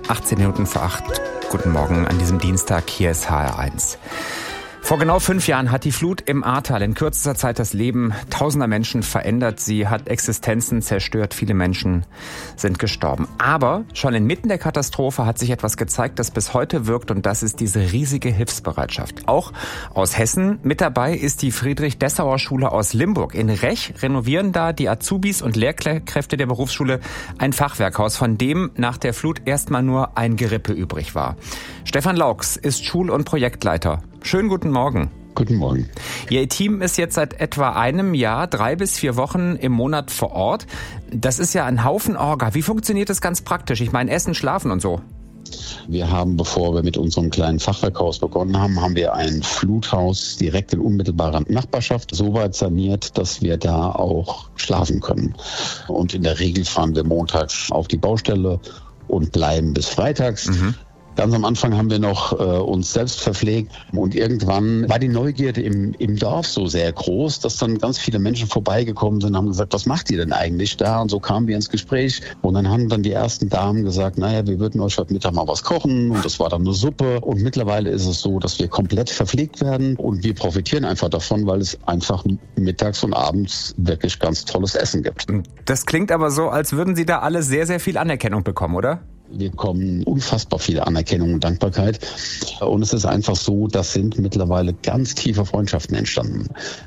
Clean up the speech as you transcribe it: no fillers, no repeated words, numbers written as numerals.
18 Minuten vor 8. Guten Morgen an diesem Dienstag. Hier ist HR1. Vor genau 5 Jahren hat die Flut im Ahrtal in kürzester Zeit das Leben tausender Menschen verändert. Sie hat Existenzen zerstört. Viele Menschen sind gestorben. Aber schon inmitten der Katastrophe hat sich etwas gezeigt, das bis heute wirkt. Und das ist diese riesige Hilfsbereitschaft. Auch aus Hessen. Mit dabei ist die Friedrich-Dessauer-Schule aus Limburg. In Rech renovieren da die Azubis und Lehrkräfte der Berufsschule ein Fachwerkhaus, von dem nach der Flut erstmal nur ein Gerippe übrig war. Stefan Laux ist Schul- und Projektleiter. Schönen guten Morgen. Guten Morgen. Ihr Team ist jetzt seit etwa einem Jahr 3 bis 4 Wochen im Monat vor Ort. Das ist ja ein Haufen Orga. Wie funktioniert das ganz praktisch? Ich meine, Essen, Schlafen und so. Wir haben, bevor wir mit unserem kleinen Fachwerkhaus begonnen haben, haben wir ein Fluthaus direkt in unmittelbarer Nachbarschaft so weit saniert, dass wir da auch schlafen können. Und in der Regel fahren wir montags auf die Baustelle und bleiben bis freitags. Ganz am Anfang haben wir noch uns selbst verpflegt und irgendwann war die Neugierde im Dorf so sehr groß, dass dann ganz viele Menschen vorbeigekommen sind und haben gesagt, was macht ihr denn eigentlich da? Und so kamen wir ins Gespräch und dann haben dann die ersten Damen gesagt, naja, wir würden euch heute Mittag mal was kochen und das war dann eine Suppe und mittlerweile ist es so, dass wir komplett verpflegt werden und wir profitieren einfach davon, weil es einfach mittags und abends wirklich ganz tolles Essen gibt. Das klingt aber so, als würden Sie da alle sehr, sehr viel Anerkennung bekommen, oder? Wir bekommen unfassbar viel Anerkennung und Dankbarkeit. Und es ist einfach so, das sind mittlerweile ganz tiefe Freundschaften entstanden.